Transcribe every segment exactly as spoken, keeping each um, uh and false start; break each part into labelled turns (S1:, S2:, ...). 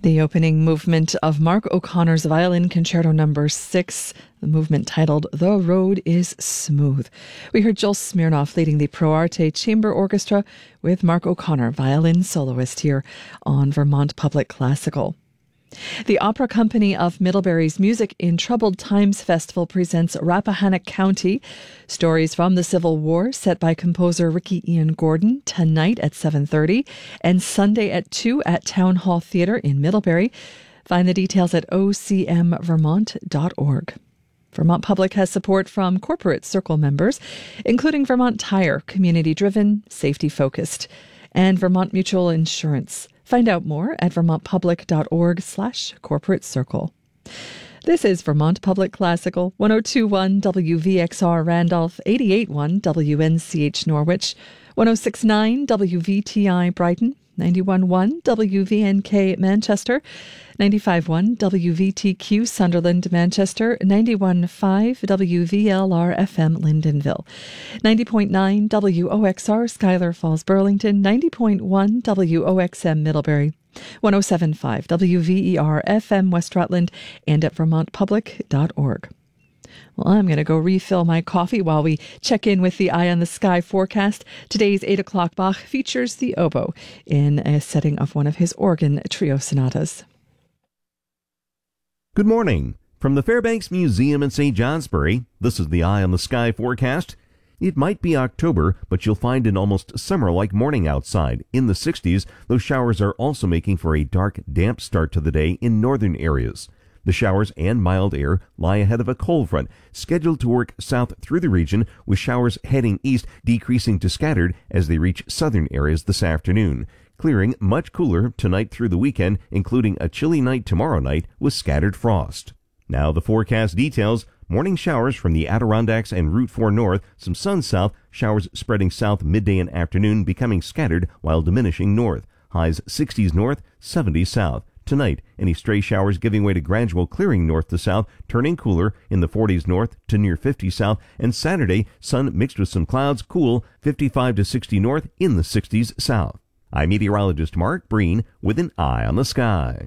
S1: The opening movement of Mark O'Connor's Violin Concerto Number six, the movement titled The Road is Smooth. We heard Joel Smirnoff leading the Pro Arte Chamber Orchestra with Mark O'Connor, violin soloist, here on Vermont Public Classical. The Opera Company of Middlebury's Music in Troubled Times Festival presents Rappahannock County, stories from the Civil War, set by composer Ricky Ian Gordon, tonight at seven thirty and Sunday at two at Town Hall Theatre in Middlebury. Find the details at o c m vermont dot org. Vermont Public has support from corporate circle members, including Vermont Tire, community-driven, safety-focused, and Vermont Mutual Insurance. Find out more at vermontpublic.org slash corporate circle. This is Vermont Public Classical, one oh two point one W V X R Randolph, eighty-eight point one W N C H Norwich, one oh six point nine W V T I Brighton, ninety-one point one W V N K Manchester, ninety-five point one W V T Q Sunderland Manchester, ninety-one point five W V L R F M Lyndonville, ninety point nine W O X R Schuyler Falls Burlington, ninety point one W O X M Middlebury, one oh seven point five W V E R F M West Rutland, and at vermont public dot org. Well, I'm going to go refill my coffee while we check in with the Eye on the Sky forecast. Today's eight o'clock Bach features the oboe in a setting of one of his organ trio sonatas.
S2: Good morning. From the Fairbanks Museum in Saint Johnsbury, this is the Eye on the Sky forecast. It might be October, but you'll find an almost summer-like morning outside. In the sixties, those showers are also making for a dark, damp start to the day in northern areas. The showers and mild air lie ahead of a cold front, scheduled to work south through the region, with showers heading east, decreasing to scattered as they reach southern areas this afternoon. Clearing much cooler tonight through the weekend, including a chilly night tomorrow night with scattered frost. Now the forecast details. Morning showers from the Adirondacks and Route four north, some sun south, showers spreading south midday and afternoon, becoming scattered while diminishing north. Highs sixties north, seventies south. Tonight, any stray showers giving way to gradual clearing north to south, turning cooler in the forties north to near fifty south, and Saturday, sun mixed with some clouds, cool, fifty-five to sixty north, in the sixties south. I'm meteorologist Mark Breen with an Eye on the Sky.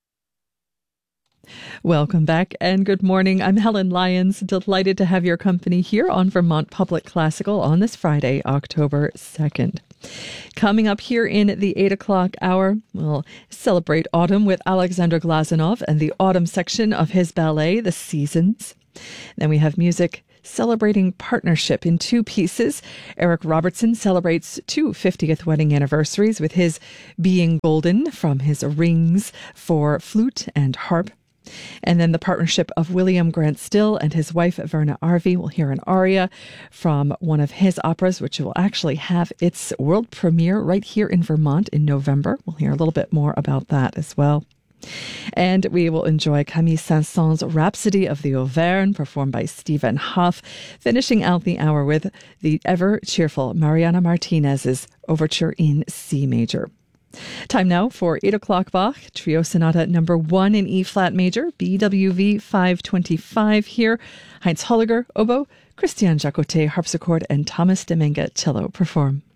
S1: Welcome back and good morning. I'm Helen Lyons, delighted to have your company here on Vermont Public Classical on this Friday, October second. Coming up here in the eight o'clock hour, we'll celebrate autumn with Alexander Glazunov and the autumn section of his ballet, The Seasons. Then we have music celebrating partnership in two pieces. Eric Robertson celebrates two fiftieth wedding anniversaries with his Being Golden from his Rings for flute and harp. And then the partnership of William Grant Still and his wife Verna Arvey. We'll hear an aria from one of his operas, which will actually have its world premiere right here in Vermont in November. We'll hear a little bit more about that as well. And we will enjoy Camille Saint-Saëns' Rhapsody of the Auvergne, performed by Stephen Hough, finishing out the hour with the ever-cheerful Mariana Martinez's Overture in C major. Time now for eight o'clock Bach, Trio Sonata number one in E-flat major, B W V five twenty-five here. Heinz Holliger, oboe, Christian Jacotet, harpsichord, and Thomas Demenga, cello perform.